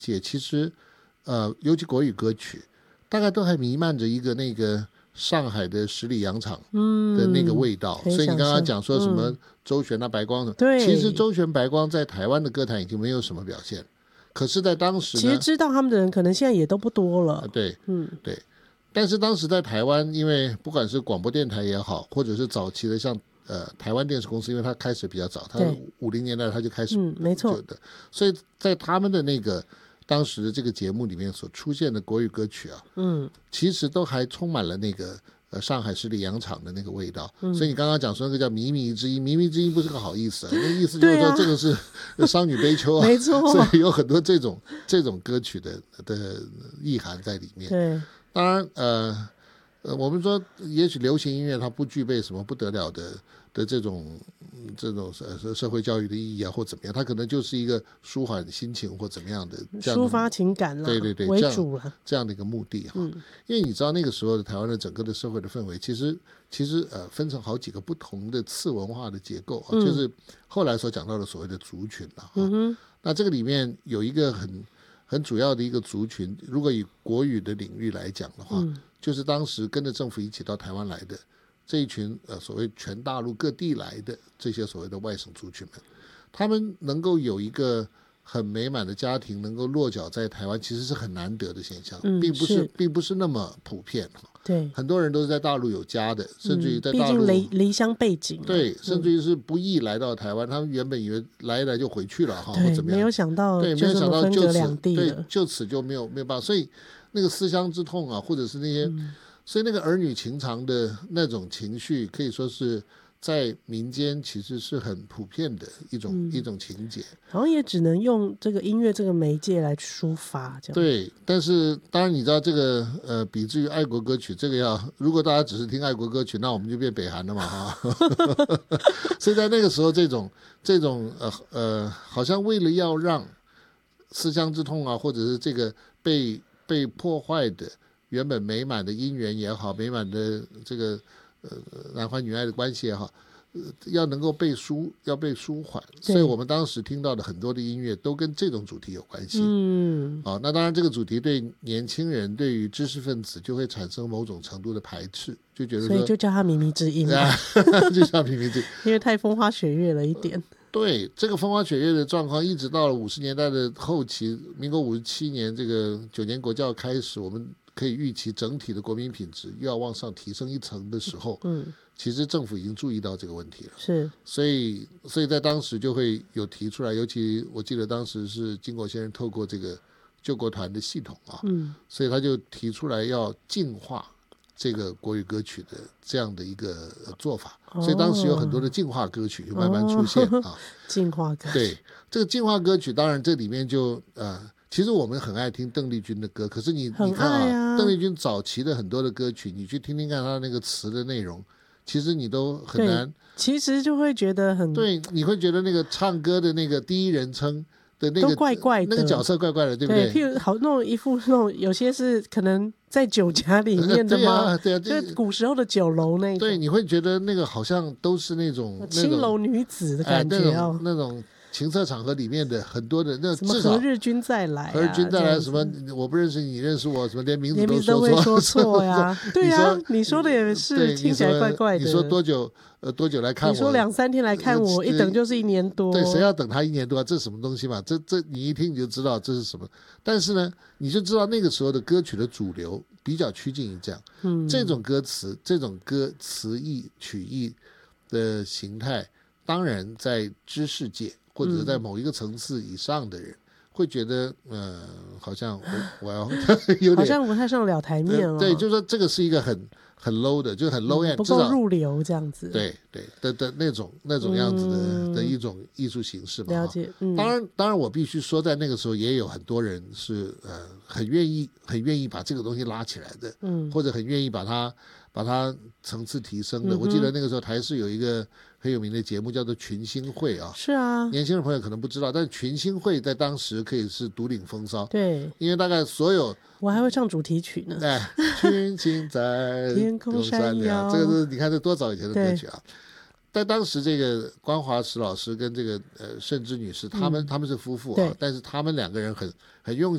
界，其实尤其国语歌曲，大概都还弥漫着一个那个上海的十里洋场的那个味道。所以你刚刚讲说什么周璇啊、白光什么，其实周璇、白光在台湾的歌坛已经没有什么表现，可是在当时呢， 其实知道他们的人可能现在也都不多了。 对，对。但是当时在台湾，因为不管是广播电台也好，或者是早期的像台湾电视公司，因为它开始比较早，它50年代它就开始， 没错的，所以在他们的那个当时的这个节目里面所出现的国语歌曲啊，其实都还充满了那个上海十里洋场的那个味道。所以你刚刚讲说那个叫靡靡之音，靡靡之音不是个好意思，那意思就是说这个是商女悲秋啊， 没错， 所以有很多这种歌曲的意涵在里面。 对。 当然我们说也许流行音乐它不具备什么不得了的这种社会教育的意义啊，或怎么样，它可能就是一个舒缓心情或怎么样的这样的抒发情感啦， 对为主了， 这样的一个目的哈。因为你知道那个时候的台湾的整个的社会的氛围，其实分成好几个不同的次文化的结构啊，就是后来所讲到的所谓的族群啊。那这个里面有一个很主要的一个族群，如果以国语的领域来讲的话，就是当时跟着政府一起到台湾来的这一群所谓全大陆各地来的这些所谓的外省族群们，他们能够有一个很美满的家庭能够落脚在台湾，其实是很难得的现象，并不是那么普遍。 对， 很多人都是在大陆有家的，甚至于在大陆毕竟离乡背景， 对，甚至于是不易来到台湾，他们原本以为来一来就回去了哈，或怎么样， 没有想到， 对，没有想到就此就没有办法，所以那个思乡之痛啊，或者是那些，所以那个儿女情长的那种情绪，可以说是在民间其实是很普遍的一种情节， 好像也只能用这个音乐这个媒介来抒发这样。 对，但是当然你知道这个比至于爱国歌曲，这个如果大家只是听爱国歌曲，那我们就变北韩了嘛哈。所以在那个时候，这种好像为了要让思乡之痛啊，或者是这个被破坏的原本美满的姻缘也好，美满的这个男欢女爱的关系也好，要能够被舒缓，所以我们当时听到的很多的音乐都跟这种主题有关系。那当然这个主题对年轻人，对于知识分子就会产生某种程度的排斥，就觉得说， 所以就叫它靡靡之音嘛， 就叫靡靡之音， 因为太风花雪月了一点。 对，这个风花雪月的状况一直到了50年代的后期，民国57年这个9年国教开始，我们可以预期整体的国民品质又要往上提升一层的时候，其实政府已经注意到这个问题了， 是， 所以在当时就会有提出来，尤其我记得当时是金国先生透过这个救国团的系统啊，所以他就提出来要净化这个国语歌曲的这样的一个做法，所以当时有很多的净化歌曲就慢慢出现啊。 净化歌曲， 对，这个净化歌曲，当然这里面就其实我们很爱听邓丽君的歌，可是你看啊，邓丽君早期的很多的歌曲，你去听听看她那个词的内容，其实你都很难， 其实就会觉得很对，你会觉得那个唱歌的那个第一人称的那个都怪怪的， 那个角色怪怪的，对不对？ 譬如好那种一副那种有些是可能在酒家里面的吗？ 对啊， 就是古时候的酒楼那种。 对，你会觉得那个好像都是那种青楼女子的感觉那种情色场合里面的很多的那什么何日君再来， 何日君再来什么我不认识你认识我，什么连名字都会说错呀。对呀，你说的也是，听起来怪怪的。 你说多久来看我？ 你说2-3天来看我，一等就是1年多。 对，谁要等他1年多啊？这是什么东西嘛？这你一听你就知道这是什么。但是呢，你就知道那个时候的歌曲的主流比较趋近于这样，这种歌词、这种歌词意曲意的形态，当然在知识界或者是在某一个层次以上的人，会觉得好像我要有点好像不太上了台面了。 对，就是说这个是一个很 low 的，就是很 low end， 不够入流这样子。 对的那种样子的一种艺术形式嘛。 了解。 当然我必须说，在那个时候也有很多人是很愿意把这个东西拉起来的，或者很愿意把它层次提升的。我记得那个时候台视有一个很有名的节目叫做群星会啊， 是啊， 年轻人朋友可能不知道，但群星会在当时可以是独领风骚。 对， 因为大概所有我还会唱主题曲呢。 群星在天空闪耀， 这个是你看这多早以前的歌曲啊。在当时这个关华石老师跟这个盛之女士，他们是夫妇啊，但是他们2个人很用